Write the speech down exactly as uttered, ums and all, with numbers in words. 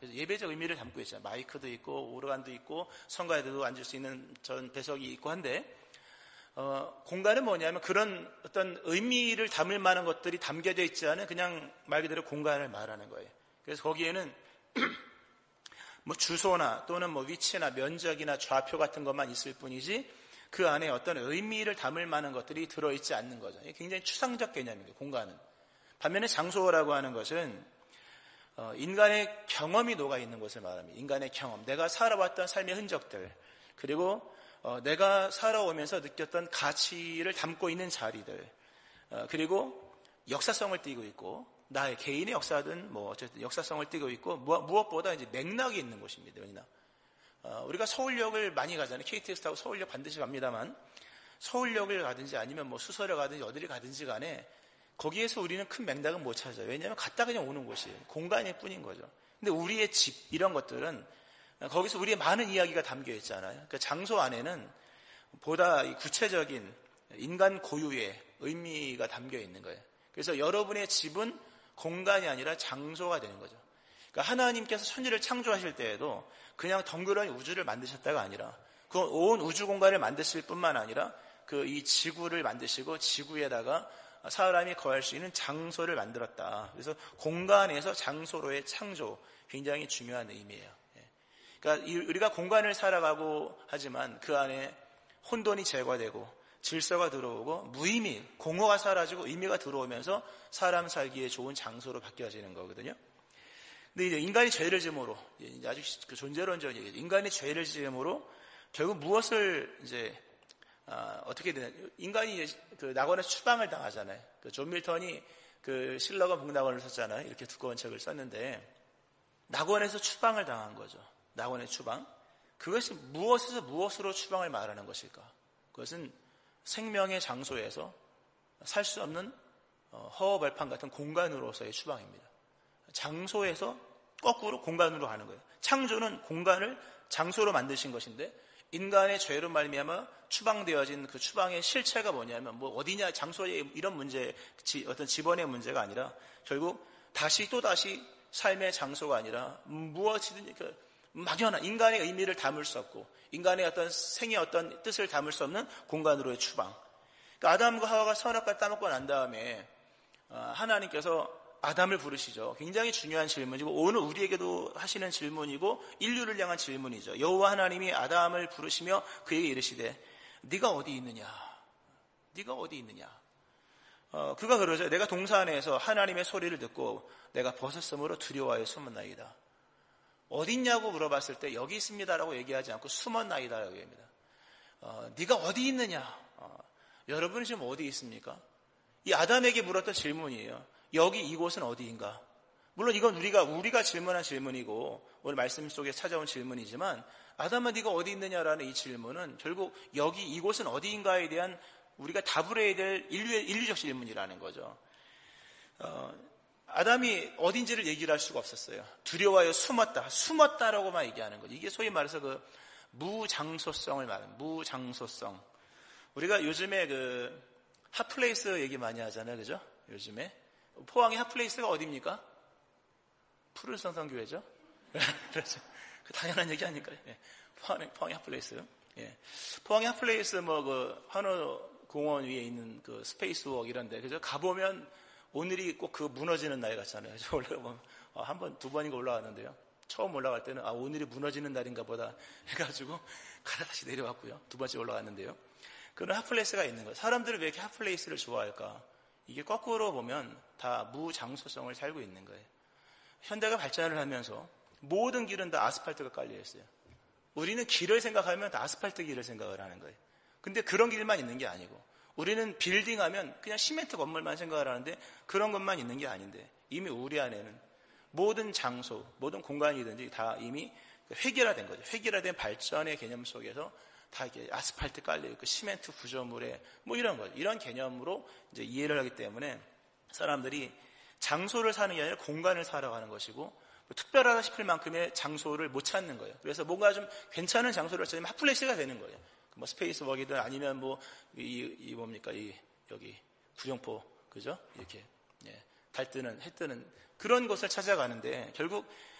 그래서 예배적 의미를 담고 있잖아요. 마이크도 있고 오르간도 있고 성가에도 앉을 수 있는 전 배석이 있고 한데 어, 공간은 뭐냐면 그런 어떤 의미를 담을 만한 것들이 담겨져 있지 않은 그냥 말 그대로 공간을 말하는 거예요. 그래서 거기에는 뭐 주소나 또는 뭐 위치나 면적이나 좌표 같은 것만 있을 뿐이지 그 안에 어떤 의미를 담을 만한 것들이 들어있지 않는 거죠. 굉장히 추상적 개념이에요. 공간은. 반면에 장소라고 하는 것은 인간의 경험이 녹아있는 것을 말합니다. 인간의 경험, 내가 살아왔던 삶의 흔적들, 그리고 내가 살아오면서 느꼈던 가치를 담고 있는 자리들, 그리고 역사성을 띠고 있고 나의 개인의 역사든 뭐 어쨌든 역사성을 띠고 있고 무엇보다 이제 맥락이 있는 곳입니다. 왜냐 우리가 서울역을 많이 가잖아요. 케이티엑스 타고 서울역 반드시 갑니다만 서울역을 가든지 아니면 뭐 수서를 가든지 어디를 가든지 간에 거기에서 우리는 큰 맥락은 못 찾아요. 왜냐하면 갔다 그냥 오는 곳이에요. 공간일 뿐인 거죠. 근데 우리의 집 이런 것들은 거기서 우리의 많은 이야기가 담겨 있잖아요. 그러니까 장소 안에는 보다 구체적인 인간 고유의 의미가 담겨 있는 거예요. 그래서 여러분의 집은 공간이 아니라 장소가 되는 거죠. 그러니까 하나님께서 천지를 창조하실 때에도 그냥 덩그러니 우주를 만드셨다가 아니라 그 온 우주 공간을 만드실 뿐만 아니라 그 이 지구를 만드시고 지구에다가 사람이 거할 수 있는 장소를 만들었다. 그래서 공간에서 장소로의 창조, 굉장히 중요한 의미예요. 그러니까 우리가 공간을 살아가고 하지만 그 안에 혼돈이 제거되고 질서가 들어오고 무의미, 공허가 사라지고 의미가 들어오면서 사람 살기에 좋은 장소로 바뀌어지는 거거든요. 근데 이제 인간이 죄를 지음으로, 이제 아주 그 존재론적 얘기죠. 인간이 죄를 지음으로 결국 무엇을 이제 아, 어떻게 되냐? 인간이 그 낙원에서 추방을 당하잖아요. 그 존 밀턴이 그 실러가 북낙원을 썼잖아요. 이렇게 두꺼운 책을 썼는데 낙원에서 추방을 당한 거죠. 낙원의 추방. 그것이 무엇에서 무엇으로 추방을 말하는 것일까? 그것은 생명의 장소에서 살 수 없는 허허벌판 같은 공간으로서의 추방입니다. 장소에서 거꾸로 공간으로 가는 거예요. 창조는 공간을 장소로 만드신 것인데 인간의 죄로 말미암아 추방되어진 그 추방의 실체가 뭐냐면 뭐 어디냐 장소의 이런 문제, 어떤 집원의 문제가 아니라 결국 다시 또 다시 삶의 장소가 아니라 무엇이든 그 막연한 인간의 의미를 담을 수 없고 인간의 어떤 생의 어떤 뜻을 담을 수 없는 공간으로의 추방. 그러니까 아담과 하와가 선악과를 따먹고 난 다음에 하나님께서 아담을 부르시죠. 굉장히 중요한 질문이고 오늘 우리에게도 하시는 질문이고 인류를 향한 질문이죠. 여호와 하나님이 아담을 부르시며 그에게 이르시되 네가 어디 있느냐? 네가 어디 있느냐? 어, 그가 그러죠. 내가 동산에서 하나님의 소리를 듣고 내가 벗었으므로 두려워하여 숨었나이다. 어디 있냐고 물어봤을 때 여기 있습니다라고 얘기하지 않고 숨었나이다라고 얘기합니다. 어, 네가 어디 있느냐? 어, 여러분은 지금 어디 있습니까? 이 아담에게 물었던 질문이에요. 여기 이곳은 어디인가? 물론 이건 우리가 우리가 질문한 질문이고 오늘 말씀 속에 찾아온 질문이지만 아담아 네가 어디 있느냐라는 이 질문은 결국 여기 이곳은 어디인가에 대한 우리가 답을 해야 될 인류의 인류적 질문이라는 거죠. 어, 아담이 어딘지를 얘기를 할 수가 없었어요. 두려워하여 숨었다, 숨었다라고만 얘기하는 거죠. 이게 소위 말해서 그 무장소성을 말하는 무장소성. 우리가 요즘에 그 핫플레이스 얘기 많이 하잖아요, 그죠? 요즘에 포항의 핫플레이스가 어디입니까? 푸른 성산교회죠. 그렇죠. 그 당연한 얘기 아닐까요? 예. 포항의, 포항의 핫플레이스. 예. 포항의 핫플레이스 뭐 그 한우 공원 위에 있는 그 스페이스웍 이런데 그죠? 가보면 오늘이 꼭 그 무너지는 날 같잖아요. 그래서 올라가면 어, 한 번, 두 번인가 올라갔는데요. 처음 올라갈 때는 아 오늘이 무너지는 날인가 보다 해가지고 가다 다시 내려왔고요. 두 번째 올라갔는데요. 그런 핫플레이스가 있는 거예요. 사람들은 왜 이렇게 핫플레이스를 좋아할까? 이게 거꾸로 보면 다 무장소성을 살고 있는 거예요. 현대가 발전을 하면서 모든 길은 다 아스팔트가 깔려 있어요. 우리는 길을 생각하면 다 아스팔트 길을 생각을 하는 거예요. 근데 그런 길만 있는 게 아니고 우리는 빌딩 하면 그냥 시멘트 건물만 생각을 하는데 그런 것만 있는 게 아닌데 이미 우리 안에는 모든 장소, 모든 공간이든지 다 이미 획일화된 거죠. 획일화된 발전의 개념 속에서 다 이렇게 아스팔트 깔려있고 시멘트 구조물에 뭐 이런 거죠. 이런 개념으로 이제 이해를 하기 때문에 사람들이 장소를 사는 게 아니라 공간을 살아가는 것이고 뭐 특별하다 싶을 만큼의 장소를 못 찾는 거예요. 그래서 뭔가 좀 괜찮은 장소를 찾으면 핫플레이스가 되는 거예요. 뭐 스페이스웍이든 아니면 뭐 이 이 뭡니까 이 여기 구룡포 그죠? 이렇게 예, 달 뜨는 해 뜨는 그런 곳을 찾아가는데 결국